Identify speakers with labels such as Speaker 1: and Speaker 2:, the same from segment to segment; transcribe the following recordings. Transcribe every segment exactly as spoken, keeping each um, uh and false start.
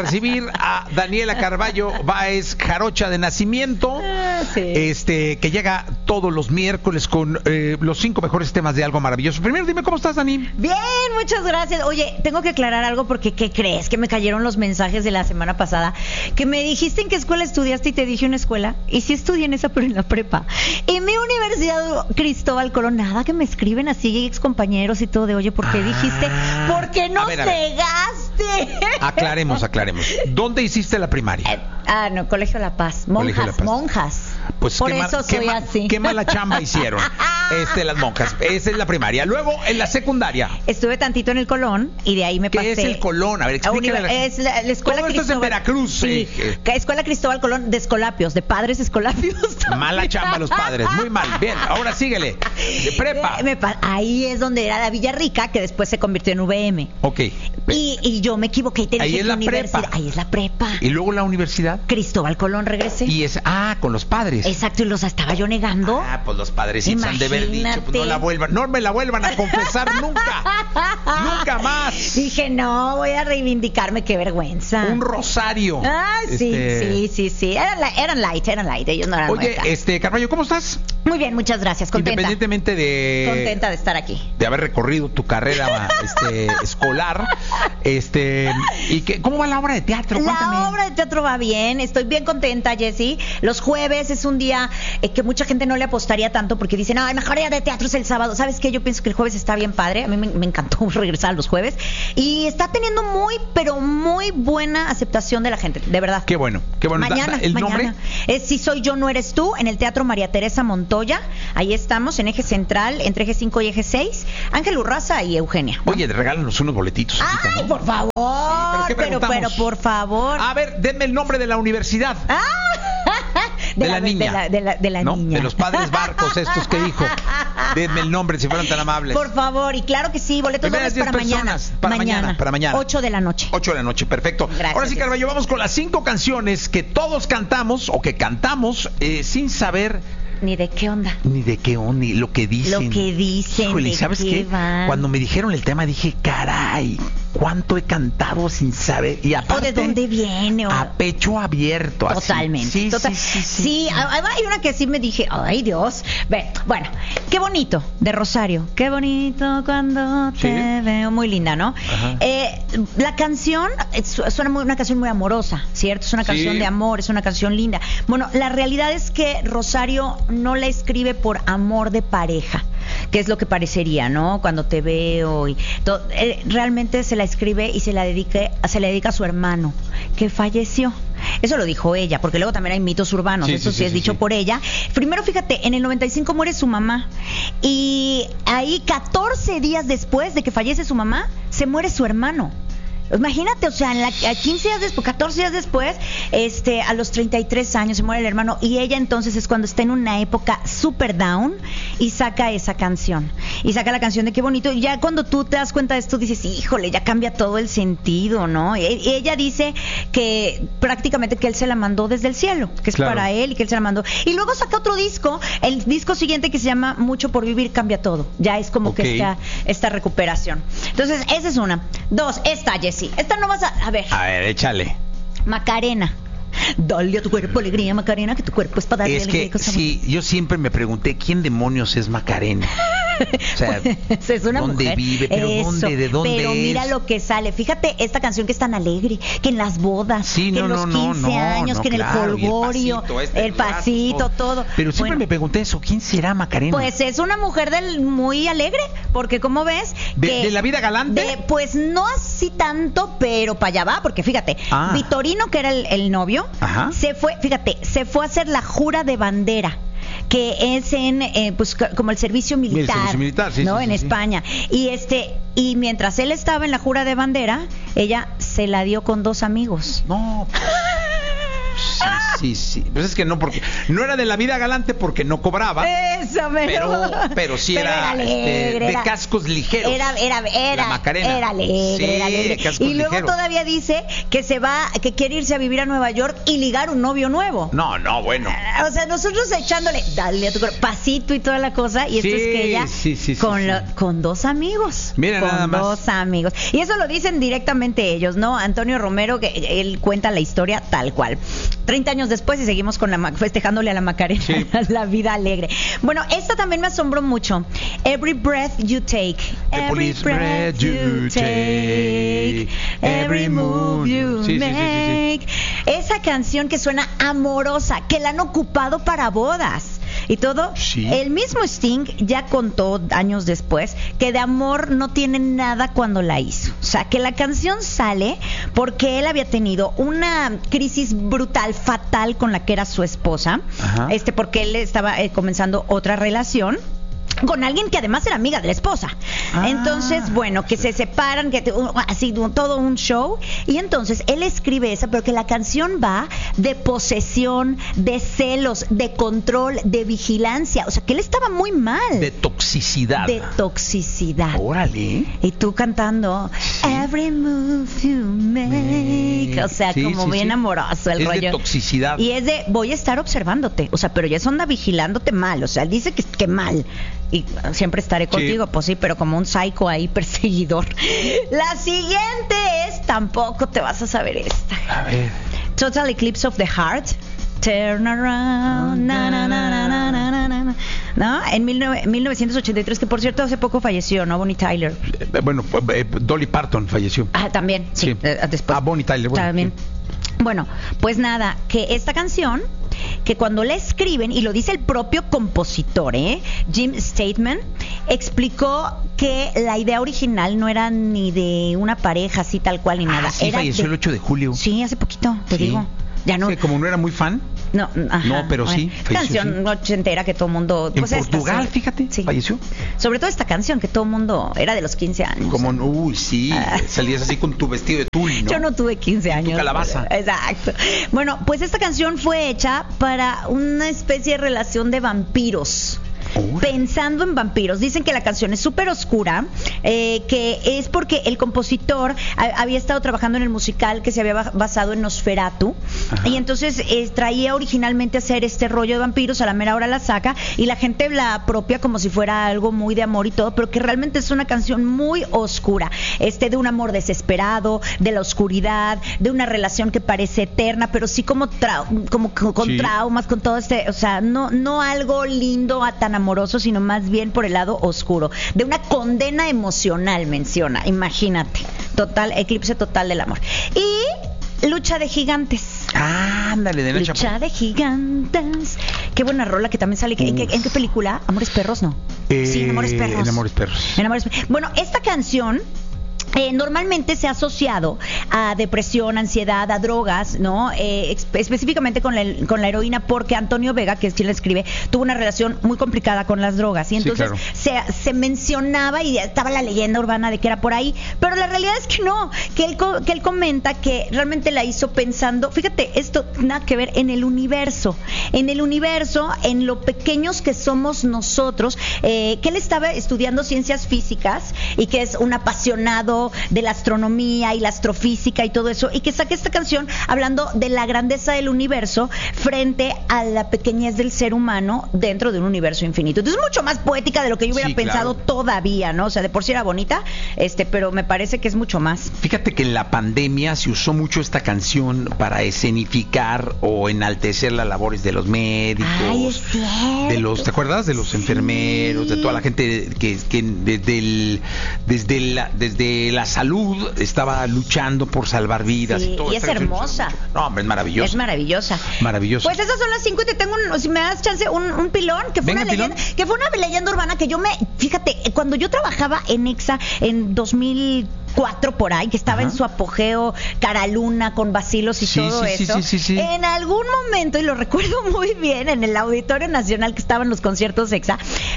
Speaker 1: recibir a Daniela Carballo Báez, jarocha de nacimiento,
Speaker 2: Ah, sí.
Speaker 1: este que llega todos los miércoles con eh, los cinco mejores temas de algo maravilloso. Primero, dime cómo estás, Dani.
Speaker 2: Bien, muchas gracias. Oye, tengo que aclarar algo porque ¿qué crees? Que me cayeron los mensajes de la semana pasada que me dijiste en qué escuela estudiaste y te dije una escuela y sí estudié en esa, pero en la prepa. En mi universidad Cristóbal Colón, nada que me escriben así ex compañeros y todo de, oye, ¿por qué
Speaker 1: Ah,
Speaker 2: dijiste? ¿Por qué no
Speaker 1: a ver, a ver.
Speaker 2: cegaste?
Speaker 1: Aclaremos, aclaremos. ¿Dónde hiciste la primaria?
Speaker 2: Eh, ah, no, Colegio La Paz. Monjas,
Speaker 1: Colegio La Paz.
Speaker 2: monjas.
Speaker 1: Pues
Speaker 2: Por
Speaker 1: qué,
Speaker 2: eso
Speaker 1: ma- qué
Speaker 2: soy
Speaker 1: ma-
Speaker 2: así.
Speaker 1: qué mala chamba hicieron este, las monjas. Esa es la primaria. Luego, en la secundaria.
Speaker 2: Estuve tantito en el Colón y de ahí me
Speaker 1: ¿Qué
Speaker 2: pasé.
Speaker 1: es el Colón? A ver,
Speaker 2: a
Speaker 1: explícale.
Speaker 2: univer-
Speaker 1: a la-
Speaker 2: Es la, la escuela
Speaker 1: Todo esto es en
Speaker 2: Cristóbal-
Speaker 1: Veracruz.
Speaker 2: Sí,
Speaker 1: eh,
Speaker 2: que Escuela Cristóbal Colón de Escolapios, de padres Escolapios.
Speaker 1: eh, mala chamba los padres. Muy mal. Bien, ahora síguele. De prepa.
Speaker 2: Me pa- ahí es donde era la Villa Rica, que después se convirtió en V M.
Speaker 1: Ok.
Speaker 2: Y, y yo me equivoqué y te
Speaker 1: Ahí
Speaker 2: dije
Speaker 1: es
Speaker 2: que
Speaker 1: la
Speaker 2: universidad.
Speaker 1: prepa.
Speaker 2: Ahí es la prepa.
Speaker 1: ¿Y luego la universidad?
Speaker 2: Cristóbal Colón regresé.
Speaker 1: Y es, ah, con los padres.
Speaker 2: Exacto, y los estaba yo negando.
Speaker 1: Ah, pues los padrecitos han de haber dicho, pues no
Speaker 2: Imagínate.
Speaker 1: la vuelvan, no me la vuelvan a confesar nunca. Nunca más.
Speaker 2: Dije, no, voy a reivindicarme, qué vergüenza.
Speaker 1: Un rosario.
Speaker 2: Ah, sí,
Speaker 1: Este,
Speaker 2: sí, sí, sí. Eran, la- eran light, eran light, ellos no eran
Speaker 1: Oye,
Speaker 2: nuestra.
Speaker 1: este, Carballo, ¿cómo estás?
Speaker 2: Muy bien, muchas gracias, contenta.
Speaker 1: Independientemente de
Speaker 2: Contenta de estar aquí.
Speaker 1: de haber recorrido tu carrera este, escolar, este, y que, ¿cómo va la obra de teatro? Cuéntame.
Speaker 2: La obra de teatro va bien, estoy bien contenta, Jessy. Los jueves es un día eh, que mucha gente no le apostaría tanto porque dicen, no, el mejor día de teatro es el sábado. ¿Sabes qué? Yo pienso que el jueves está bien padre. A mí me, me encantó regresar a los jueves. Y está teniendo muy, pero muy buena aceptación de la gente, de verdad.
Speaker 1: Qué bueno, qué bueno.
Speaker 2: Mañana,
Speaker 1: ¿El
Speaker 2: mañana.
Speaker 1: nombre?
Speaker 2: Es Si Soy Yo, No Eres Tú, en el Teatro María Teresa Montoya. Ahí estamos, en Eje Central, entre Eje cinco y Eje seis. Ángel Urraza y Eugenia.
Speaker 1: Oye, regálanos unos boletitos. ahorita,
Speaker 2: ¡Ay,
Speaker 1: ¿no?
Speaker 2: por favor!
Speaker 1: ¿pero qué
Speaker 2: pero, pero,
Speaker 1: preguntamos?
Speaker 2: por favor.
Speaker 1: A ver, denme el nombre de la universidad.
Speaker 2: Ah,
Speaker 1: De la niña.
Speaker 2: De la, de la, de la
Speaker 1: ¿No?
Speaker 2: niña.
Speaker 1: De los padres barcos estos que dijo. Denme el nombre si fueran tan amables.
Speaker 2: Por favor, y claro que sí, boletos
Speaker 1: Primeras
Speaker 2: dobles para
Speaker 1: diez
Speaker 2: mañana.
Speaker 1: personas, para mañana, para mañana.
Speaker 2: ocho de la noche.
Speaker 1: ocho de la noche, perfecto.
Speaker 2: Gracias,
Speaker 1: Ahora sí,
Speaker 2: Jessy.
Speaker 1: Carballo, vamos con las cinco canciones que todos cantamos o que cantamos eh, sin saber
Speaker 2: Ni de qué onda.
Speaker 1: ni de qué onda, ni lo que dicen.
Speaker 2: Lo que dicen,
Speaker 1: Híjole,
Speaker 2: de
Speaker 1: ¿sabes
Speaker 2: qué
Speaker 1: qué?
Speaker 2: van.
Speaker 1: Cuando me dijeron el tema dije, caray, cuánto he cantado sin saber. Y aparte,
Speaker 2: O de dónde viene. O...
Speaker 1: a pecho abierto. así.
Speaker 2: Totalmente.
Speaker 1: Sí,
Speaker 2: Total-
Speaker 1: sí, sí, sí,
Speaker 2: Sí,
Speaker 1: sí.
Speaker 2: hay una que sí me dije, ay Dios. Ve, bueno, qué bonito, de Rosario. Qué bonito cuando te
Speaker 1: Sí.
Speaker 2: veo. Muy linda, ¿no?
Speaker 1: Ajá.
Speaker 2: Eh, la canción eh, su- suena muy, una canción muy amorosa, ¿cierto? Es una
Speaker 1: Sí.
Speaker 2: canción de amor, es una canción linda. Bueno, la realidad es que Rosario no la escribe por amor de pareja, que es lo que parecería, ¿no? Cuando te veo y to- eh, realmente se la escribe y se la dedique, se la dedica a su hermano que falleció. Eso lo dijo ella, porque luego también hay mitos urbanos,
Speaker 1: Sí,
Speaker 2: eso
Speaker 1: sí,
Speaker 2: sí,
Speaker 1: sí,
Speaker 2: es
Speaker 1: sí,
Speaker 2: dicho
Speaker 1: sí.
Speaker 2: por ella. Primero, fíjate, en el noventa y cinco muere su mamá y ahí catorce días después de que fallece su mamá, se muere su hermano. Imagínate, o sea, en la, a quince días después, catorce días después, este, a los treinta y tres años se muere el hermano y ella entonces es cuando está en una época super down y saca esa canción. Y saca la canción de Qué bonito. Y ya cuando tú te das cuenta de esto dices, híjole, ya cambia todo el sentido, ¿no? Y, y ella dice que prácticamente que él se la mandó desde el cielo, que es
Speaker 1: Claro.
Speaker 2: para él y que él se la mandó. Y luego saca otro disco, el disco siguiente que se llama Mucho por Vivir cambia todo. Ya es como
Speaker 1: Ok.
Speaker 2: que esta, esta recuperación. Entonces, esa es una. Dos, esta, Jessy. Esta no vas a... A ver,
Speaker 1: A ver, échale.
Speaker 2: Macarena. Dale a tu cuerpo alegría, Macarena, que tu cuerpo es para darle
Speaker 1: Es
Speaker 2: alegría
Speaker 1: que
Speaker 2: y cosas
Speaker 1: sí, yo siempre me pregunté quién demonios es Macarena. O sea,
Speaker 2: Pues, es una
Speaker 1: ¿dónde
Speaker 2: mujer.
Speaker 1: vive? ¿Pero
Speaker 2: Eso,
Speaker 1: dónde? ¿De dónde
Speaker 2: Pero mira
Speaker 1: es?
Speaker 2: lo que sale. Fíjate esta canción que es tan alegre, que en las bodas,
Speaker 1: Sí,
Speaker 2: que
Speaker 1: no,
Speaker 2: en los
Speaker 1: no, no,
Speaker 2: quince
Speaker 1: no,
Speaker 2: años,
Speaker 1: no,
Speaker 2: que en
Speaker 1: claro,
Speaker 2: el
Speaker 1: y el
Speaker 2: jolgorio,
Speaker 1: pasito este,
Speaker 2: el
Speaker 1: los brazos,
Speaker 2: pasito,
Speaker 1: todo.
Speaker 2: todo.
Speaker 1: Pero siempre
Speaker 2: Bueno,
Speaker 1: me pregunté eso, ¿quién será Macarena?
Speaker 2: Pues es una mujer del muy alegre, porque como ves...
Speaker 1: ¿De,
Speaker 2: que-
Speaker 1: de la vida galante?
Speaker 2: de- pues no así tanto, pero para allá va, porque fíjate,
Speaker 1: Ah.
Speaker 2: Vitorino, que era el, el novio,
Speaker 1: Ajá.
Speaker 2: se fue, fíjate, se fue a hacer la jura de bandera, que es en eh, pues c- como el servicio militar,
Speaker 1: servicio militar, sí,
Speaker 2: ¿no?
Speaker 1: sí,
Speaker 2: en
Speaker 1: sí, sí.
Speaker 2: España. Y este y mientras él estaba en la jura de bandera, ella se la dio con dos amigos.
Speaker 1: No. pues, sí, sí, sí. Pues es que no, porque no era de la vida galante porque no cobraba.
Speaker 2: Eso, mero.
Speaker 1: Pero, pero sí
Speaker 2: Pero
Speaker 1: era,
Speaker 2: era alegre,
Speaker 1: este, de
Speaker 2: era-
Speaker 1: cascos ligeros.
Speaker 2: Era, era, era,
Speaker 1: La Macarena.
Speaker 2: era alegre,
Speaker 1: Sí,
Speaker 2: era alegre.
Speaker 1: de cascos
Speaker 2: Y luego
Speaker 1: ligeros.
Speaker 2: todavía dice que se va, que quiere irse a vivir a Nueva York y ligar un novio nuevo.
Speaker 1: No, no, bueno.
Speaker 2: O sea, nosotros echándole, dale a tu cuerpo, pasito y toda la cosa, y esto
Speaker 1: Sí,
Speaker 2: es que ella
Speaker 1: sí, sí, sí,
Speaker 2: con,
Speaker 1: sí.
Speaker 2: lo- con dos amigos.
Speaker 1: Mira,
Speaker 2: con
Speaker 1: nada más.
Speaker 2: dos amigos. Y eso lo dicen directamente ellos, ¿no? Antonio Romero, que él cuenta la historia tal cual. treinta años después y seguimos con la ma- festejándole a la Macarena,
Speaker 1: Sí.
Speaker 2: la vida alegre. Bueno, esta también me asombró mucho. Every breath you take.
Speaker 1: The
Speaker 2: Every
Speaker 1: police breath you take,
Speaker 2: Every move you
Speaker 1: Sí, sí, sí, sí, sí.
Speaker 2: make. Esa canción que suena amorosa, que la han ocupado para bodas y todo.
Speaker 1: Sí.
Speaker 2: El mismo Sting ya contó años después que de amor no tiene nada cuando la hizo. O sea, que la canción sale porque él había tenido una crisis brutal, fatal con la que era su esposa.
Speaker 1: Ajá.
Speaker 2: Este, porque él estaba eh, comenzando otra relación con alguien que además era amiga de la esposa.
Speaker 1: Ah.
Speaker 2: Entonces, bueno, que se separan, que te- un- así un- todo un show. Y entonces él escribe esa, pero que la canción va de posesión, de celos, de control, de vigilancia. O sea, que él estaba muy mal.
Speaker 1: De toxicidad.
Speaker 2: De toxicidad.
Speaker 1: Órale.
Speaker 2: Y tú cantando Every move you make. O sea,
Speaker 1: Sí,
Speaker 2: como
Speaker 1: sí,
Speaker 2: bien
Speaker 1: sí.
Speaker 2: amoroso el
Speaker 1: Es de
Speaker 2: rollo.
Speaker 1: toxicidad.
Speaker 2: Y es de voy a estar observándote. O sea, pero ya es onda vigilándote mal. O sea, él dice que, que mal. Y uh, siempre estaré contigo, pues sí, pero como un psycho ahí perseguidor. La siguiente es tampoco te vas a saber esta.
Speaker 1: A ver.
Speaker 2: Total Eclipse of the Heart. Turn around, na, na, na, na, na, na, na, na. ¿No? En mil nove- mil novecientos ochenta y tres, que por cierto hace poco falleció, ¿no? Bonnie Tyler.
Speaker 1: Eh, Bueno, eh, Dolly Parton falleció.
Speaker 2: Ah, también, sí,
Speaker 1: Sí.
Speaker 2: eh, después.
Speaker 1: Ah, Bonnie Tyler, bueno,
Speaker 2: También. Bueno, pues nada, que esta canción, que cuando la escriben, y lo dice el propio compositor, ¿eh? Jim Stateman, explicó que la idea original no era ni de una pareja así tal cual ni nada.
Speaker 1: Ah, sí,
Speaker 2: era
Speaker 1: falleció
Speaker 2: de-
Speaker 1: el ocho de julio.
Speaker 2: Sí, hace poquito, te
Speaker 1: Sí.
Speaker 2: digo. Ya no.
Speaker 1: Sí, como no era muy fan.
Speaker 2: No, ajá,
Speaker 1: No, pero sí, falleció,
Speaker 2: Canción
Speaker 1: sí.
Speaker 2: ochentera que todo el mundo.
Speaker 1: En
Speaker 2: pues esta,
Speaker 1: Portugal,
Speaker 2: sobre-
Speaker 1: fíjate,
Speaker 2: sí.
Speaker 1: falleció.
Speaker 2: Sobre todo esta canción que todo el mundo era de los quince años.
Speaker 1: Como, uy, sí,
Speaker 2: Ah.
Speaker 1: salías así con tu vestido de tul, ¿no?
Speaker 2: Yo no tuve quince años.
Speaker 1: calabaza.
Speaker 2: pero- Exacto. Bueno, pues esta canción fue hecha para una especie de relación de vampiros.
Speaker 1: Órale.
Speaker 2: Pensando en vampiros. Dicen que la canción es súper oscura, eh, que es porque el compositor a- había estado trabajando en el musical que se había ba- basado en Nosferatu.
Speaker 1: Ajá.
Speaker 2: Y entonces eh, traía originalmente hacer este rollo de vampiros, a la mera hora la saca y la gente la apropia como si fuera algo muy de amor y todo, pero que realmente es una canción muy oscura, este de un amor desesperado, de la oscuridad, de una relación que parece eterna, pero sí como trau- como co- con
Speaker 1: Sí.
Speaker 2: traumas, con todo este, o sea, no no algo lindo a tan amoroso, sino más bien por el lado oscuro, de una condena emocional, menciona, imagínate, total, eclipse total del amor. Y Lucha de Gigantes.
Speaker 1: Ah, ándale, de Nacha.
Speaker 2: Lucha de Gigantes. Qué buena rola que también sale. ¿En qué, en qué película? Amores Perros, ¿no?
Speaker 1: Eh,
Speaker 2: sí, en Amores Perros.
Speaker 1: en Amores Perros.
Speaker 2: En Amores Perros. Bueno, esta canción eh, normalmente se ha asociado a depresión, ansiedad, a drogas, ¿no? Eh, ex- específicamente con la, con la heroína, porque Antonio Vega, que es quien la escribe, tuvo una relación muy complicada con las drogas. Y
Speaker 1: Sí,
Speaker 2: entonces
Speaker 1: claro.
Speaker 2: se, se mencionaba y estaba la leyenda urbana de que era por ahí, pero la realidad es que no, que él, co- que él comenta que realmente la hizo pensando, fíjate, esto nada que ver en el universo, en el universo, en lo pequeños que somos nosotros, eh, que él estaba estudiando ciencias físicas y que es un apasionado de la astronomía y la astrofísica y todo eso, y que saque esta canción hablando de la grandeza del universo frente a la pequeñez del ser humano dentro de un universo infinito. Entonces es mucho más poética de lo que yo hubiera
Speaker 1: Sí,
Speaker 2: pensado
Speaker 1: claro.
Speaker 2: todavía, ¿no? O sea, de por sí era bonita, este, pero me parece que es mucho más.
Speaker 1: Fíjate que en la pandemia se usó mucho esta canción para escenificar o enaltecer las labores de los médicos,
Speaker 2: Ay, es cierto.
Speaker 1: de los, ¿te acuerdas? De los
Speaker 2: Sí.
Speaker 1: enfermeros, de toda la gente que, que desde el, desde la, desde la salud estaba luchando por salvar vidas
Speaker 2: Sí,
Speaker 1: y todo.
Speaker 2: y es hermosa.
Speaker 1: No, hombre, es maravilloso.
Speaker 2: Es maravillosa.
Speaker 1: Maravilloso.
Speaker 2: Pues esas son las cinco y te tengo, un, si me das chance, un, un pilón, que fue
Speaker 1: Venga,
Speaker 2: una leyenda,
Speaker 1: pilón.
Speaker 2: que fue una leyenda urbana que yo me, fíjate, cuando yo trabajaba en Exa en dos mil cuatro por ahí, que estaba
Speaker 1: Ajá.
Speaker 2: en su apogeo, Cara Luna con vacilos y
Speaker 1: Sí,
Speaker 2: todo
Speaker 1: sí, sí,
Speaker 2: eso.
Speaker 1: sí, sí, sí.
Speaker 2: En algún momento, y lo recuerdo muy bien, en el Auditorio Nacional que estaban los conciertos Exa,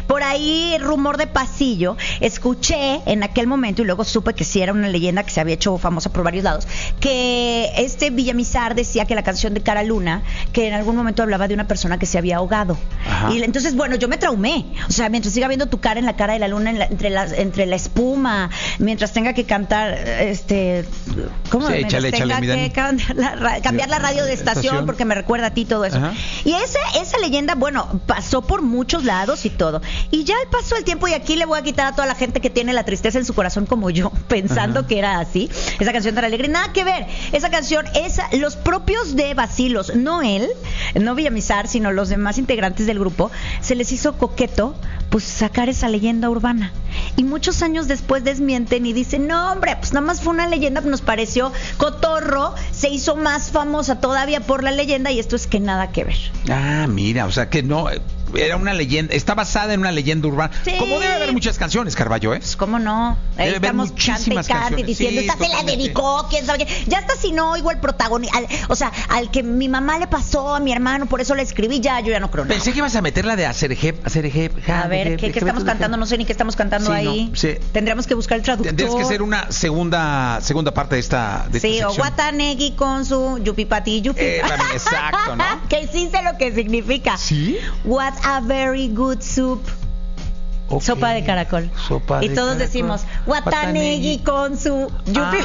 Speaker 2: por ahí, rumor de pasillo, escuché en aquel momento, y luego supe que sí era una leyenda que se había hecho famosa por varios lados, que este Villamizar decía que la canción de Cara Luna, que en algún momento hablaba de una persona que se había ahogado. Ajá. Y entonces, bueno, yo me traumé. O sea, mientras siga viendo tu cara en la cara de la luna, en la, entre, la, entre la espuma, mientras tenga que cantar, este... ¿Cómo?
Speaker 1: Sí,
Speaker 2: mientras
Speaker 1: échale,
Speaker 2: tenga
Speaker 1: échale,
Speaker 2: que cambiar la, cambiar la radio de estación, estación porque me recuerda a ti todo eso. Ajá. Y esa, esa leyenda, bueno, pasó por muchos lados y todo. Y ya al paso del tiempo, y aquí le voy a quitar a toda la gente que tiene la tristeza en su corazón como yo, pensando Ajá. que era así. Esa canción tan alegre, nada que ver. Esa canción es los propios de Bacilos, no él, no Villamizar, sino los demás integrantes del grupo, se les hizo coqueto pues sacar esa leyenda urbana. Y muchos años después desmienten y dicen, no hombre, pues nada más fue una leyenda, nos pareció cotorro, se hizo más famosa todavía por la leyenda, y esto es que nada que ver.
Speaker 1: Ah, mira, o sea que no, era una leyenda, está basada en una leyenda urbana. Sí. Como debe haber muchas canciones, Carballo, ¿eh?
Speaker 2: Pues, ¿cómo no? Ahí
Speaker 1: debe
Speaker 2: estamos cante y cante diciendo,
Speaker 1: sí,
Speaker 2: esta se la dedicó, quién sabe qué. Ya está, si no oigo el protagonista, o sea, al que mi mamá le pasó a mi hermano, por eso la escribí, ya, yo ya no creo nada.
Speaker 1: Pensé que ibas a meterla de Aserejep, Aserejep.
Speaker 2: A ver, ¿qué, qué estamos cantando? No sé ni qué estamos cantando sí, ahí. No, sí. Tendríamos que buscar el traductor.
Speaker 1: Tendrías que ser una segunda segunda parte de esta de
Speaker 2: Sí,
Speaker 1: esta
Speaker 2: o Watanegi con su yupipati yupi.
Speaker 1: Eh, exacto, ¿no?
Speaker 2: Que sí sé lo que significa.
Speaker 1: ¿Sí?
Speaker 2: What a very good soup. Okay. Sopa de caracol.
Speaker 1: Sopa
Speaker 2: y
Speaker 1: de
Speaker 2: todos
Speaker 1: caracol.
Speaker 2: decimos Watanegi con su yupi.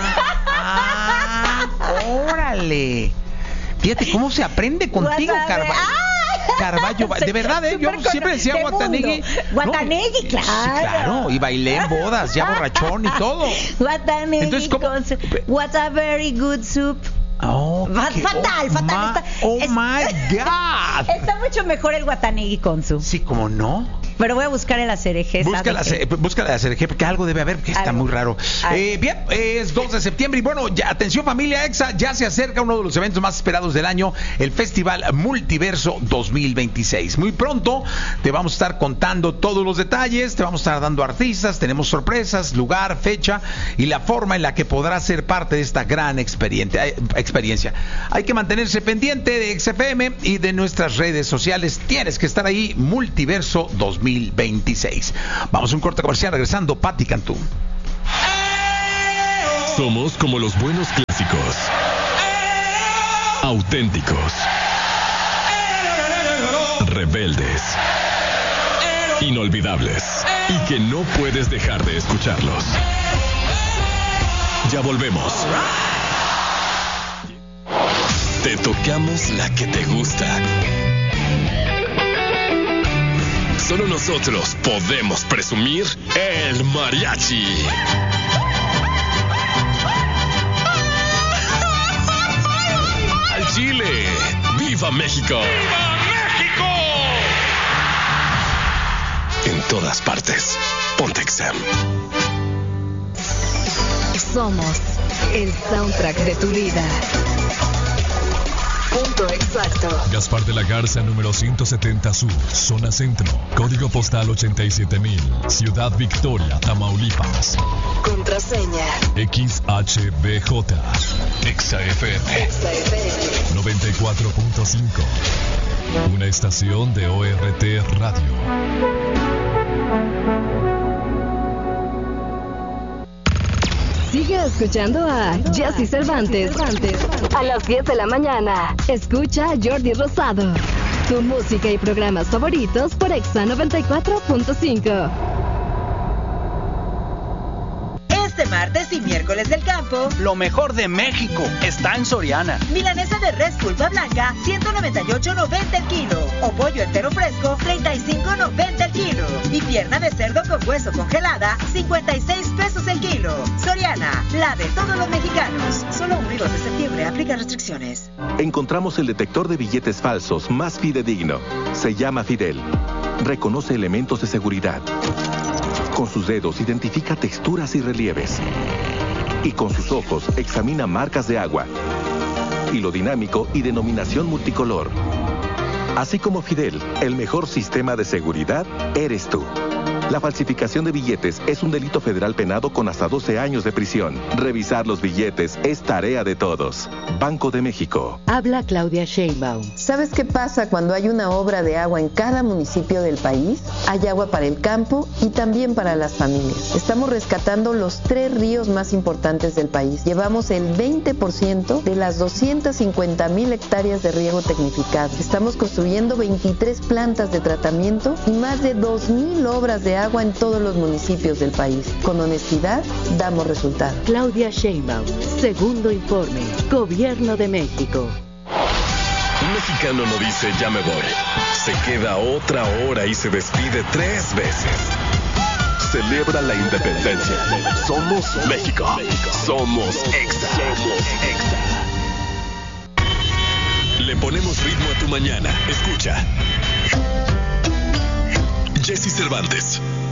Speaker 1: Ah, ah, órale. Fíjate cómo se aprende contigo, Carballo. Carballo, de verdad, ¿eh? Yo siempre decía
Speaker 2: de
Speaker 1: Watanegi.
Speaker 2: Watanegi,
Speaker 1: no,
Speaker 2: claro.
Speaker 1: Sí, claro, y bailé en bodas, ya borrachón y todo.
Speaker 2: Watanegi. Entonces, ¿cómo? Con su, what a very good soup.
Speaker 1: Oh,
Speaker 2: fatal,
Speaker 1: oh,
Speaker 2: fatal.
Speaker 1: My,
Speaker 2: está,
Speaker 1: oh
Speaker 2: es,
Speaker 1: my God.
Speaker 2: Está mucho mejor el Watanegi Konsu.
Speaker 1: Sí, ¿cómo no?
Speaker 2: Pero voy a buscar el Aserejé.
Speaker 1: Busca la, busca la Aserejé, porque algo debe haber, porque está muy raro. Eh, bien, es dos de septiembre y bueno, ya, atención familia Exa, ya se acerca uno de los eventos más esperados del año, el Festival Multiverso dos mil veintiséis. Muy pronto te vamos a estar contando todos los detalles, te vamos a estar dando artistas, tenemos sorpresas, lugar, fecha y la forma en la que podrás ser parte de esta gran experiencia. experiencia. Hay que mantenerse pendiente de X F M y de nuestras redes sociales. Tienes que estar ahí, Multiverso dos mil veintiséis. Vamos a un corte comercial, regresando, Pati Cantú.
Speaker 3: Somos como los buenos clásicos. Auténticos. Rebeldes. Inolvidables. Y que no puedes dejar de escucharlos. Ya volvemos. Te tocamos la que te gusta. Solo nosotros podemos presumir el mariachi. Al Chile. ¡Viva México! ¡Viva México! En todas partes. Pontexa.
Speaker 4: Somos el soundtrack de tu vida. Punto exacto.
Speaker 3: Gaspar de la Garza, número ciento setenta Sur, zona centro. Código postal ochenta y siete mil. Ciudad Victoria, Tamaulipas.
Speaker 4: Contraseña
Speaker 3: X H B J. Exa F M.
Speaker 4: Exa F M.
Speaker 3: noventa y cuatro punto cinco. Una estación de O R T Radio.
Speaker 4: Sigue escuchando a Jessy Cervantes. A las diez de la mañana. Escucha a Jordi Rosado. Tu música y programas favoritos por Exa noventa y cuatro punto cinco.
Speaker 5: Este martes y miércoles del campo,
Speaker 6: lo mejor de México está en Soriana.
Speaker 5: Milanesa de res pulpa blanca, ciento noventa y ocho noventa el kilo. O pollo entero fresco, treinta y cinco noventa el kilo. Y pierna de cerdo con hueso congelada, cincuenta y seis pesos el kilo. Soriana, la de todos los mexicanos. Solo uno y dos de septiembre, aplica restricciones.
Speaker 7: Encontramos el detector de billetes falsos más fidedigno. Se llama Fidel. Reconoce elementos de seguridad. Con sus dedos identifica texturas y relieves. Y con sus ojos examina marcas de agua. Hilo dinámico y denominación multicolor. Así como Fidel, el mejor sistema de seguridad eres tú. La falsificación de billetes es un delito federal penado con hasta doce años de prisión. Revisar los billetes es tarea de todos. Banco de México.
Speaker 8: Habla Claudia Sheinbaum.
Speaker 9: ¿Sabes qué pasa cuando hay una obra de agua en cada municipio del país? Hay agua para el campo y también para las familias. Estamos rescatando los tres ríos más importantes del país. Llevamos el veinte por ciento de las doscientas cincuenta mil hectáreas de riego tecnificado. Estamos construyendo veintitrés plantas de tratamiento y más de dos mil obras de agua en todos los municipios del país. Con honestidad, damos resultados.
Speaker 8: Claudia Sheinbaum, segundo informe, Gobierno de México.
Speaker 3: Un mexicano no dice ya me voy. Se queda otra hora y se despide tres veces. Celebra la independencia. Somos México. Somos Exa. Somos Exa. Le ponemos ritmo a tu mañana. Escucha. Jesse Cervantes.